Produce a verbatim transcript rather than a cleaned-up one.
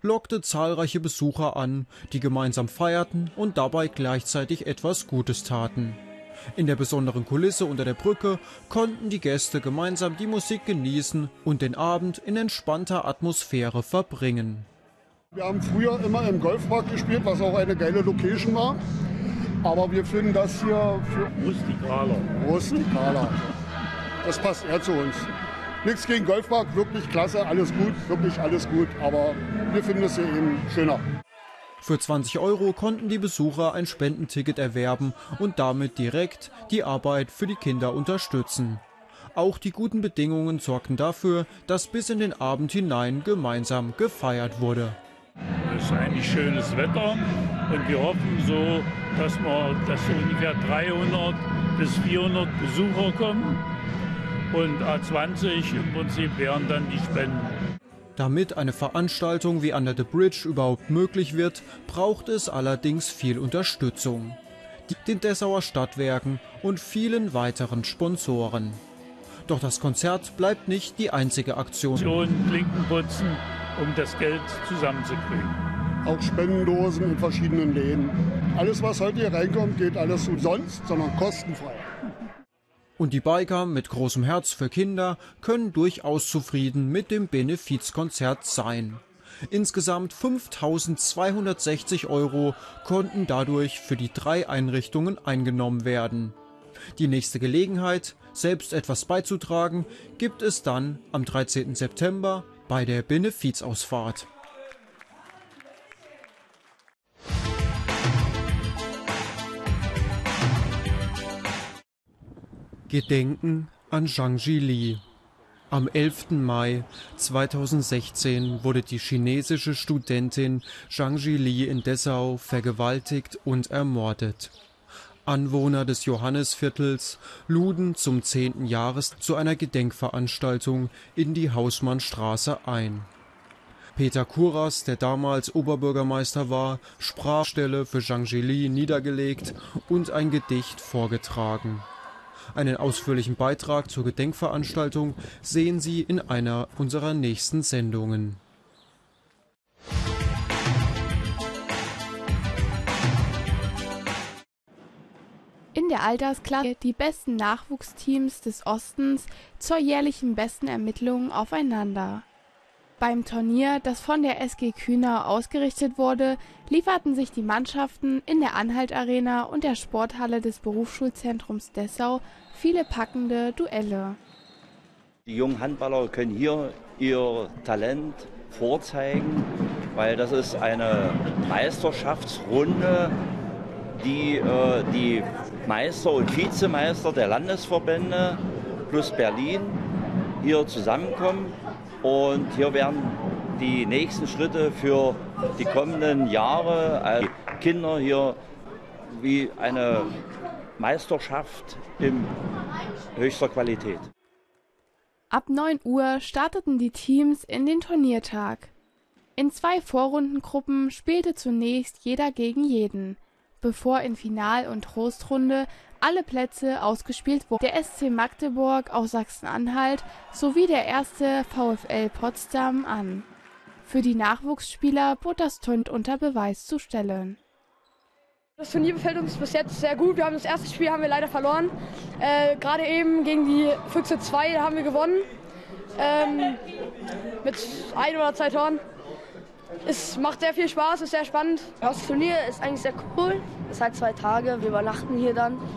lockte zahlreiche Besucher an, die gemeinsam feierten und dabei gleichzeitig etwas Gutes taten. In der besonderen Kulisse unter der Brücke konnten die Gäste gemeinsam die Musik genießen und den Abend in entspannter Atmosphäre verbringen. Wir haben früher immer im Golfpark gespielt, was auch eine geile Location war. Aber wir finden das hier für rustikaler. rustikaler. Das passt eher zu uns. Nichts gegen Golfpark, wirklich klasse, alles gut, wirklich alles gut. Aber wir finden es hier eben schöner. Für zwanzig Euro konnten die Besucher ein Spendenticket erwerben und damit direkt die Arbeit für die Kinder unterstützen. Auch die guten Bedingungen sorgten dafür, dass bis in den Abend hinein gemeinsam gefeiert wurde. Es ist eigentlich schönes Wetter und wir hoffen so, dass, wir, dass so ungefähr dreihundert bis vierhundert Besucher kommen und A zwanzig im Prinzip wären dann die Spenden. Damit eine Veranstaltung wie Under the Bridge überhaupt möglich wird, braucht es allerdings viel Unterstützung. Den Dessauer Stadtwerken und vielen weiteren Sponsoren. Doch das Konzert bleibt nicht die einzige Aktion. Klinken putzen, um das Geld zusammenzukriegen. Auch Spendendosen in verschiedenen Läden. Alles, was heute hier reinkommt, geht alles umsonst, sondern kostenfrei. Und die Biker mit großem Herz für Kinder können durchaus zufrieden mit dem Benefizkonzert sein. Insgesamt fünftausendzweihundertsechzig Euro konnten dadurch für die drei Einrichtungen eingenommen werden. Die nächste Gelegenheit, selbst etwas beizutragen, gibt es dann am dreizehnten September bei der Benefizausfahrt. Gedenken an Zhang Zhili. Am elften Mai zweitausendsechzehn wurde die chinesische Studentin Zhang Zhili in Dessau vergewaltigt und ermordet. Anwohner des Johannisviertels luden zum zehnten Jahrestag zu einer Gedenkveranstaltung in die Hausmannstraße ein. Peter Kuras, der damals Oberbürgermeister war, sprach Stelle für Zhang Zhili niedergelegt und ein Gedicht vorgetragen. Einen ausführlichen Beitrag zur Gedenkveranstaltung sehen Sie in einer unserer nächsten Sendungen. In der Altersklasse die besten Nachwuchsteams des Ostens zur jährlichen besten Ermittlung aufeinander. Beim Turnier, das von der S G Kühner ausgerichtet wurde, lieferten sich die Mannschaften in der Anhalt-Arena und der Sporthalle des Berufsschulzentrums Dessau viele packende Duelle. Die jungen Handballer können hier ihr Talent vorzeigen, weil das ist eine Meisterschaftsrunde, die äh, die Meister und Vizemeister der Landesverbände plus Berlin hier zusammenkommen. Und hier werden die nächsten Schritte für die kommenden Jahre, also Kinder hier, wie eine Meisterschaft in höchster Qualität. Ab neun Uhr starteten die Teams in den Turniertag. In zwei Vorrundengruppen spielte zunächst jeder gegen jeden, bevor in Final- und Trostrunde alle Plätze ausgespielt wurden. Der S C Magdeburg aus Sachsen-Anhalt sowie der erste VfL Potsdam an. Für die Nachwuchsspieler bot das Turnier unter Beweis zu stellen. Das Turnier gefällt uns bis jetzt sehr gut. Wir haben das erste Spiel haben wir leider verloren. Äh, Gerade eben gegen die Füchse zwei haben wir gewonnen. Ähm, mit ein oder zwei Toren. Es macht sehr viel Spaß, ist sehr spannend. Das Turnier ist eigentlich sehr cool. Es ist halt zwei Tage, wir übernachten hier dann.